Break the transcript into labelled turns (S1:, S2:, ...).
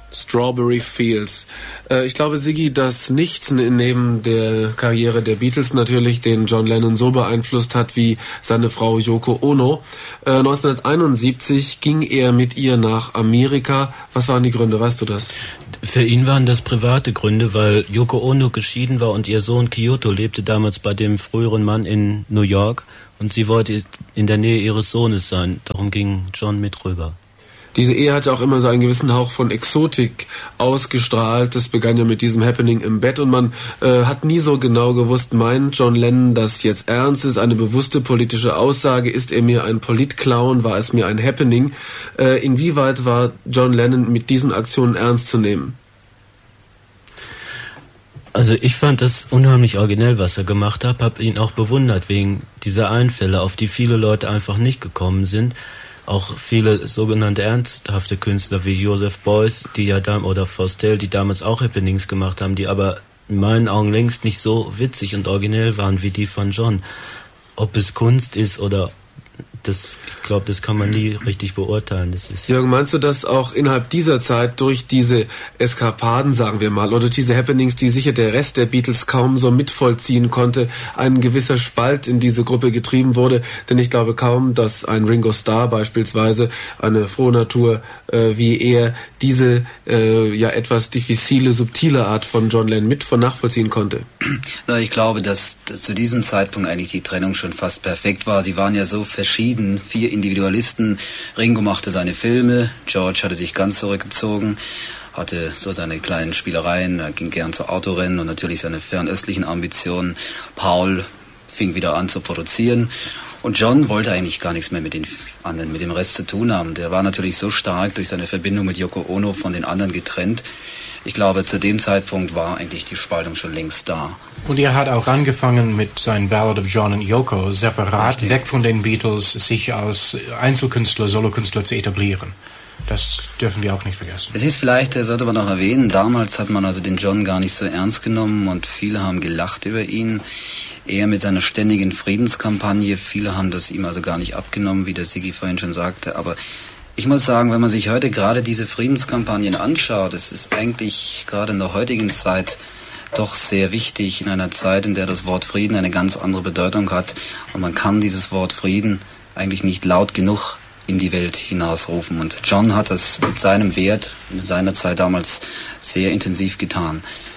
S1: Strawberry Fields. Ich glaube, Siggi, dass nichts neben der Karriere der Beatles natürlich den John Lennon so beeinflusst hat wie seine Frau Yoko Ono. 1971 ging er mit ihr nach Amerika. Was waren die Gründe, weißt du das?
S2: Für ihn waren das private Gründe, weil Yoko Ono geschieden war und ihr Sohn Kyoto lebte damals bei dem früheren Mann in New York und sie wollte in der Nähe ihres Sohnes sein. Darum ging John mit rüber.
S1: Diese Ehe hat ja auch immer so einen gewissen Hauch von Exotik ausgestrahlt. Das begann ja mit diesem Happening im Bett und man hat nie so genau gewusst, meint John Lennon das jetzt ernst ist, eine bewusste politische Aussage, ist er mir ein Politclown, war es mir ein Happening? Inwieweit war John Lennon mit diesen Aktionen ernst zu nehmen?
S2: Also ich fand das unheimlich originell, was er gemacht hat, habe ihn auch bewundert wegen dieser Einfälle, auf die viele Leute einfach nicht gekommen sind. Auch viele sogenannte ernsthafte Künstler wie Joseph Beuys, die ja oder Forstel, die damals auch Happenings gemacht haben, die aber in meinen Augen längst nicht so witzig und originell waren wie die von John. Ob es Kunst ist oder ich glaube, das kann man nie richtig beurteilen. Das ist
S1: Jürgen, meinst du, dass auch innerhalb dieser Zeit durch diese Eskapaden, sagen wir mal, oder diese Happenings, die sicher der Rest der Beatles kaum so mitvollziehen konnte, ein gewisser Spalt in diese Gruppe getrieben wurde? Denn ich glaube kaum, dass ein Ringo Starr beispielsweise, eine frohe Natur wie er, diese etwas diffizile, subtile Art von John Lennon nachvollziehen konnte.
S3: Na, ich glaube, dass zu diesem Zeitpunkt eigentlich die Trennung schon fast perfekt war. Sie waren ja so verschieden, 4 Individualisten. Ringo machte seine Filme, George hatte sich ganz zurückgezogen, hatte so seine kleinen Spielereien, er ging gern zu Autorennen und natürlich seine fernöstlichen Ambitionen. Paul fing wieder an zu produzieren und John wollte eigentlich gar nichts mehr mit den anderen, mit dem Rest zu tun haben. Der war natürlich so stark durch seine Verbindung mit Yoko Ono von den anderen getrennt. Ich glaube, zu dem Zeitpunkt war eigentlich die Spaltung schon längst da.
S4: Und er hat auch angefangen mit seinen Ballad of John und Yoko separat, richtig, weg von den Beatles, sich als Einzelkünstler, Solokünstler zu etablieren. Das dürfen wir auch nicht vergessen.
S3: Es ist vielleicht, sollte man noch erwähnen, damals hat man also den John gar nicht so ernst genommen und viele haben gelacht über ihn. Er mit seiner ständigen Friedenskampagne, viele haben das ihm also gar nicht abgenommen, wie der Siggi vorhin schon sagte, aber ich muss sagen, wenn man sich heute gerade diese Friedenskampagnen anschaut, es ist eigentlich gerade in der heutigen Zeit doch sehr wichtig, in einer Zeit, in der das Wort Frieden eine ganz andere Bedeutung hat und man kann dieses Wort Frieden eigentlich nicht laut genug in die Welt hinausrufen. Und John hat das mit seinem Wert in seiner Zeit damals sehr intensiv getan.